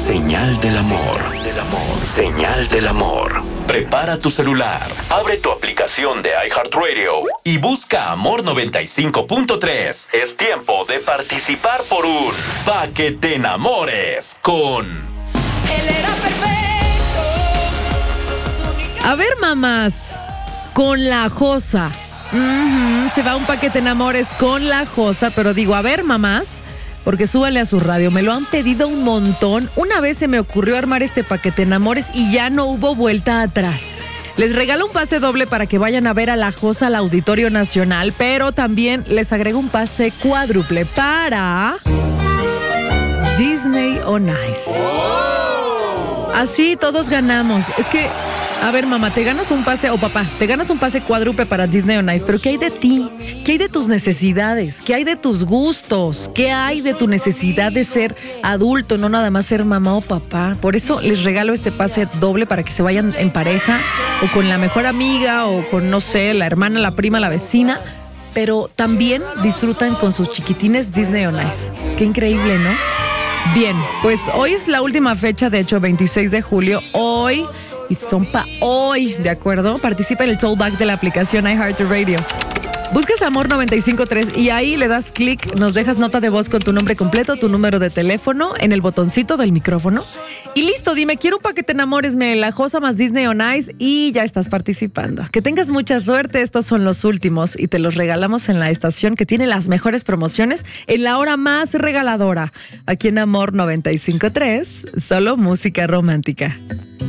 Señal del amor. Señal del amor. Prepara tu celular, abre tu aplicación de iHeartRadio y busca Amor 95.3. Es tiempo de participar por un Pa' que te enamores con... Él era perfecto. A ver, mamás, con la Josa. Se va un Pa' que te enamores con la Josa, pero digo, a ver, mamás, porque súbale a su radio, me lo han pedido un montón. Una vez se me ocurrió armar este Pa' que te enamores y ya no hubo vuelta atrás. Les regalo un pase doble para que vayan a ver a la Josa al Auditorio Nacional, pero también les agrego un pase cuádruple para Disney on Ice. Así todos ganamos. Es que, a ver, mamá, te ganas un pase, o papá, te ganas un pase cuádruple para Disney on Ice, pero ¿qué hay de ti? ¿Qué hay de tus necesidades? ¿Qué hay de tus gustos? ¿Qué hay de tu necesidad de ser adulto, no nada más ser mamá o papá? Por eso les regalo este pase doble para que se vayan en pareja, o con la mejor amiga, o con, no sé, la hermana, la prima, la vecina, pero también disfrutan con sus chiquitines Disney on Ice. Qué increíble, ¿no? Bien, pues hoy es la última fecha, de hecho, 26 de julio. Hoy, y son pa' hoy, ¿de acuerdo? Participa en el Tollback de la aplicación iHeartRadio. Buscas Amor 95.3 y ahí le das clic, nos dejas nota de voz con tu nombre completo, tu número de teléfono en el botoncito del micrófono. Y listo, dime, quiero un Pa' que te enamores, La Josa más Disney on Ice, y ya estás participando. Que tengas mucha suerte, estos son los últimos y te los regalamos en la estación que tiene las mejores promociones en la hora más regaladora. Aquí en Amor 95.3, solo música romántica.